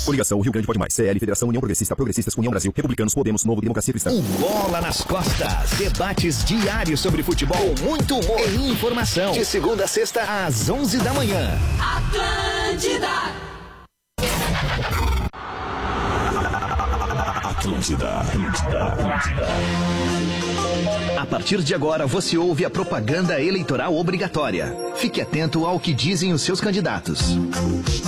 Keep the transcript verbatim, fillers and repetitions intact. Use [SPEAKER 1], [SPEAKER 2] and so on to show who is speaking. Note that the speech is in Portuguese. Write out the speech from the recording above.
[SPEAKER 1] Coligação Rio Grande Pode Mais. C L, Federação União Progressista, Progressistas, União Brasil, Republicanos, Podemos, Novo, Democracia Cristã.
[SPEAKER 2] O Bola nas Costas. Debates diários sobre futebol, muito humor e informação. De segunda a sexta, às onze da manhã.
[SPEAKER 3] Atlântida.
[SPEAKER 2] Atlântida, Atlântida, Atlântida. A partir de agora, você ouve a propaganda eleitoral obrigatória. Fique atento ao que dizem os seus candidatos.